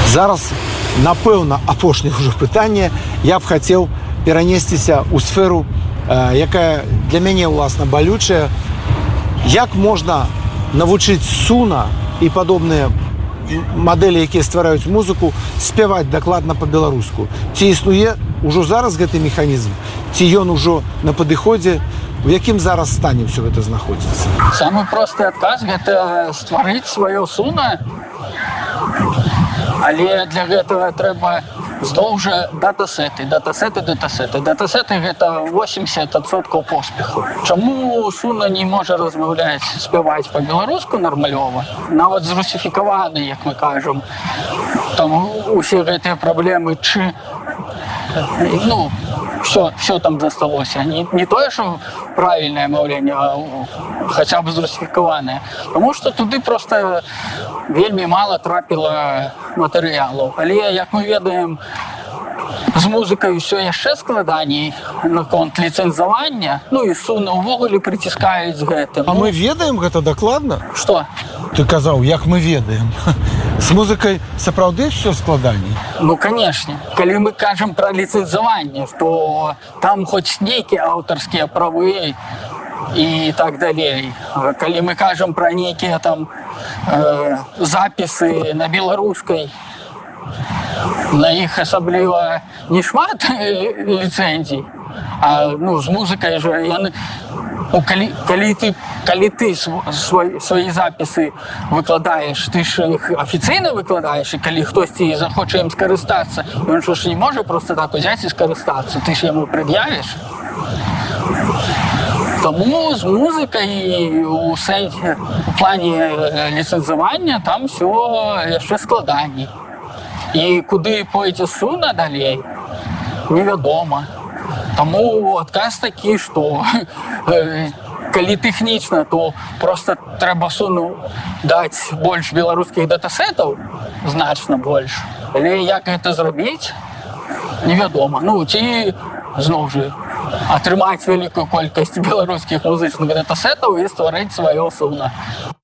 Зараз, напэўна, апошняе ўжо пытанне. Я б хацеў перанесціся ў сферу, якая для мяне, уласна, балючая. Як можна навучыць Суна і падобныя мадэлі, якія ствараюць музыку, спяваць дакладна па-беларуску? Ці існуе ўжо зараз гэты механізм? Ці ён ужо на падыходзе? У якім зараз стане ўсё гэта знаходзіцца? Самы просты адказ – гэта стварыць сваё Суна. Але для гэтага трэба зноў жа датасеты. Датасеты – гэта 80% поспеху. Чаму Суна не можа размаўляць, спяваць па-беларуску нармалёва? Нават зрусіфікаваны, як мы кажам. Таму усе гэтыя праблемы, все там засталося. Не тое, што правільнае маўленне, а хаця б зрусіфікаванае. Таму што туды проста вельмі мала трапіла матэрыялаў. Але, як мы ведаем, з музыкай усё яшчэ складаней наконт ліцэнзавання. І Суна ўвогуле прыціскаюць з гэтым. А мы ведаем гэта дакладна? Што? Ты казаў, як мы ведаем. З музыкай сапраўды ўсё складаней? Канешне. Калі мы кажам пра ліцэнзаванне, то там хоць нейкія аўтарскія правы і так далей. Калі мы кажам пра нейкія там запісы на беларускай, на іх асабліва не шмат ліцэнзій, а з музыкай жа яны... Калі ты свае запісы выкладаеш, ты ж іх афіцыйна выкладаеш, і калі хтосьці захоча ім скарыстацца, ён ж не можа проста так узяць і скарыстацца, ты ж яму прад'явіш. Таму з музыкай у плане ліцэнзавання там все яшчэ складаней. І куды пойдзе Суна далей, невядома. Таму адказ такі, што калі тэхнічна, то проста трэба Суну даць больш беларускіх датасетаў, значна больш. Але як гэта зрабіць, невядома. Ці, зноў жа, атрымаць вялікую колькасць беларускіх музычных датасетаў і стварыць сваё Суна.